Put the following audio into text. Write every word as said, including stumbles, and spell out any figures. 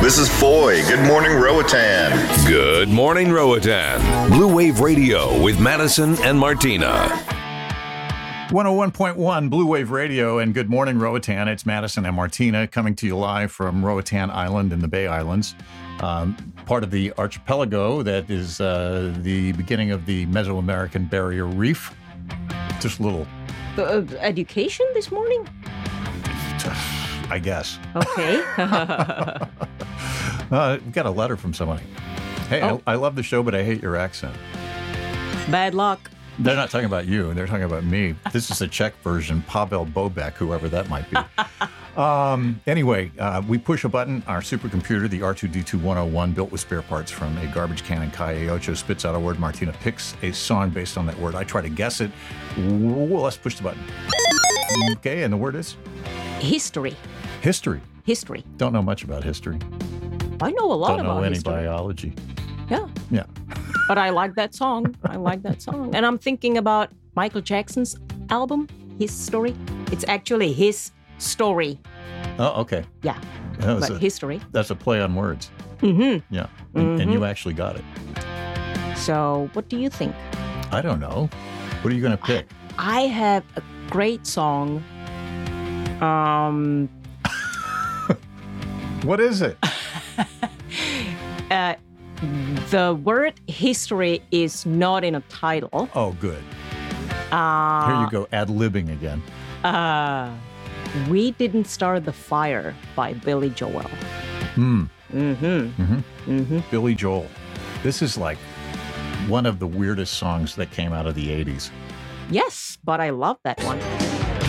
This is Foy. Good morning, Roatan. Good morning, Roatan. Blue Wave Radio with Madison and Martina. one oh one point one Blue Wave Radio, and good morning, Roatan. It's Madison and Martina coming to you live from Roatan Island in the Bay Islands, um, part of the archipelago that is uh, the beginning of the Mesoamerican Barrier Reef. Just a little... Uh, education this morning? I guess. Okay. uh, we got a letter from somebody. Hey, Oh. I, I love the show, but I hate your accent. Bad luck. They're not talking about you. They're talking about me. This is a Czech version, Pavel Bobek, whoever that might be. um, anyway, uh, we push a button. Our supercomputer, the R two D two one oh one, built with spare parts from a garbage can in Calle Ocho, spits out a word. Martina picks a song based on that word. I try to guess it. Well, let's push the button. Okay, and the word is? History. History. History. Don't know much about history. I know a lot Don't know about any history. biology. Yeah. Yeah. But I like that song. I like that song. And I'm thinking about Michael Jackson's album, His Story. It's actually his story. Oh, okay. Yeah. That was But a- history. That's a play on words. Mm-hmm. Yeah. And, and Mhm. you actually got it. So what do you think? I don't know. What are you going to pick? I have a great song. Um, What is it? uh, the word history is not in a title. Oh, good. Uh, Here you go, ad-libbing again. Uh, We Didn't Start the Fire by Billy Joel. Hmm. Mm-hmm. Mm-hmm. Mm-hmm. Billy Joel. This is like one of the weirdest songs that came out of the eighties. Yes, but I love that one.